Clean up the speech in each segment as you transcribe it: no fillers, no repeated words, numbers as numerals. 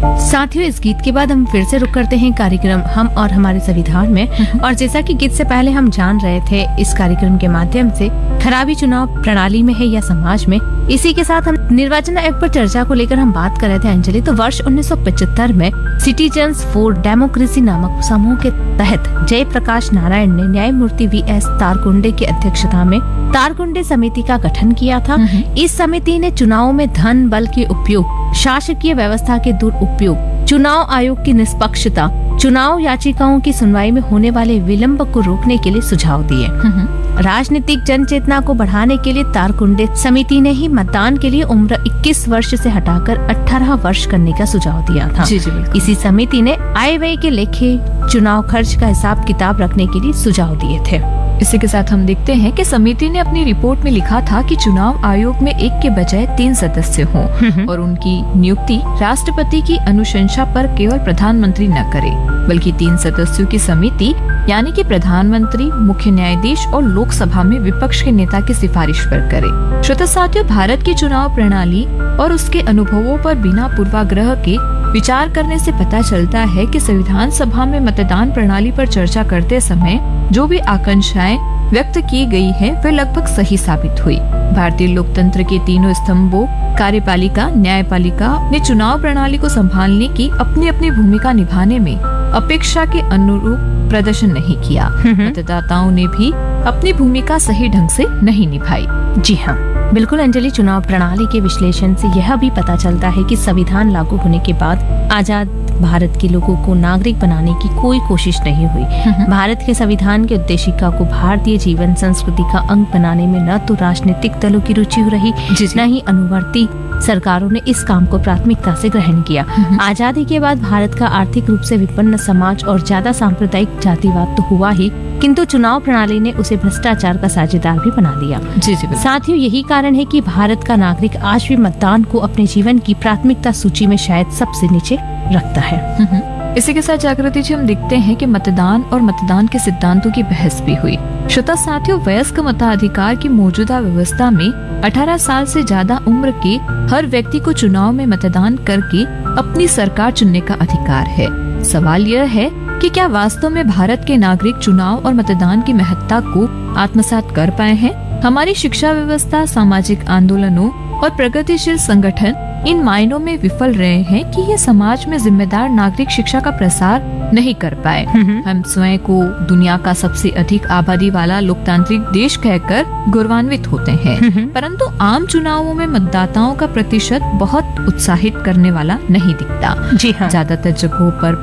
साथियों, इस गीत के बाद हम फिर से रुक करते हैं कार्यक्रम हम और हमारे संविधान में। और जैसा कि गीत से पहले हम जान रहे थे, इस कार्यक्रम के माध्यम से खराबी चुनाव प्रणाली में है या समाज में, इसी के साथ हम निर्वाचन आयोग पर चर्चा को लेकर हम बात कर रहे थे। अंजलि, तो वर्ष 1975 में सिटीजन्स फॉर डेमोक्रेसी नामक समूह के तहत जयप्रकाश नारायण ने न्यायमूर्ति वी.एस. तारकुंडे की अध्यक्षता में तारकुंडे समिति का गठन किया था। इस समिति ने चुनाव में धन बल के उपयोग, शासकीय व्यवस्था के दुरुपयोग, चुनाव आयोग की निष्पक्षता, चुनाव याचिकाओं की सुनवाई में होने वाले विलंब को रोकने के लिए सुझाव दिए। राजनीतिक जन चेतना को बढ़ाने के लिए तारकुंडे समिति ने ही मतदान के लिए उम्र 21 वर्ष से हटाकर 18 वर्ष करने का सुझाव दिया था। इसी समिति ने आय व्यय के लेखे, चुनाव खर्च का हिसाब किताब रखने के लिए सुझाव दिए थे। इसी के साथ हम देखते हैं कि समिति ने अपनी रिपोर्ट में लिखा था कि चुनाव आयोग में 1 के बजाय 3 सदस्य हों और उनकी नियुक्ति राष्ट्रपति की अनुशंसा पर केवल प्रधानमंत्री न करे, बल्कि 3 सदस्यों की समिति यानी कि प्रधानमंत्री, मुख्य न्यायाधीश और लोकसभा में विपक्ष के नेता की सिफारिश पर करे। श्रोता साथियों, भारत की चुनाव प्रणाली और उसके अनुभवों पर बिना पूर्वाग्रह के विचार करने से पता चलता है कि संविधान सभा में मतदान प्रणाली पर चर्चा करते समय जो भी आकांक्षाएं व्यक्त की गई हैं, वे लगभग सही साबित हुई। भारतीय लोकतंत्र के तीनों स्तंभों कार्यपालिका, न्यायपालिका ने चुनाव प्रणाली को संभालने की अपनी अपनी भूमिका निभाने में अपेक्षा के अनुरूप प्रदर्शन नहीं किया। मतदाताओं ने भी अपनी भूमिका सही ढंग से नहीं निभाई। जी हाँ, बिल्कुल अंजलि, चुनाव प्रणाली के विश्लेषण से यह भी पता चलता है कि संविधान लागू होने के बाद आजाद भारत के लोगों को नागरिक बनाने की कोई कोशिश नहीं हुई। भारत के संविधान के उद्देशिका को भारतीय जीवन संस्कृति का अंग बनाने में न तो राजनीतिक दलों की रुचि रही, न ही अनुवर्ती सरकारों ने इस काम को प्राथमिकता से ग्रहण किया। आजादी के बाद भारत का आर्थिक रूप से विपन्न समाज और ज्यादा सांप्रदायिक जातिवाद तो हुआ ही, किंतु चुनाव प्रणाली ने उसे भ्रष्टाचार का साझेदार भी बना दिया। साथियों, यही कारण है कि भारत का नागरिक आज भी मतदान को अपने जीवन की प्राथमिकता सूची में शायद सबसे नीचे रखता है। इसी के साथ जागृति जी, हम देखते हैं कि मतदान और मतदान के सिद्धांतों की बहस भी हुई। श्रोता साथियों, वयस्क मताधिकार की मौजूदा व्यवस्था में 18 साल से ज्यादा उम्र के हर व्यक्ति को चुनाव में मतदान करके अपनी सरकार चुनने का अधिकार है। सवाल यह है कि क्या वास्तव में भारत के नागरिक चुनाव और मतदान की महत्ता को आत्मसात कर पाए हैं? हमारी शिक्षा व्यवस्था, सामाजिक आंदोलनों और प्रगतिशील संगठन इन मायनों में विफल रहे हैं कि ये समाज में जिम्मेदार नागरिक शिक्षा का प्रसार नहीं कर पाए। हम स्वयं को दुनिया का सबसे अधिक आबादी वाला लोकतांत्रिक देश कहकर गौरवान्वित होते हैं, परंतु आम चुनावों में मतदाताओं का प्रतिशत बहुत उत्साहित करने वाला नहीं दिखता। जी हाँ, ज्यादातर जगहों पर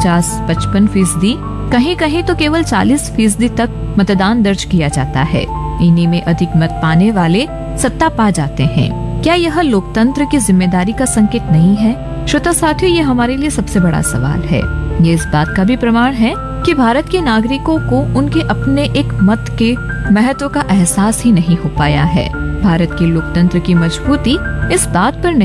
50-55%, कहीं कहीं तो केवल 40% तक मतदान दर्ज किया जाता है। इन्हीं में अधिक मत पाने वाले सत्ता पा जाते हैं। क्या यह लोकतंत्र की जिम्मेदारी का संकेत नहीं है? श्रोता साथियों, ये हमारे लिए सबसे बड़ा सवाल है। ये इस बात का भी प्रमाण है कि भारत के नागरिकों को उनके अपने एक मत के महत्व का एहसास ही नहीं हो पाया है। भारत के लोकतंत्र की मजबूती इस बात पर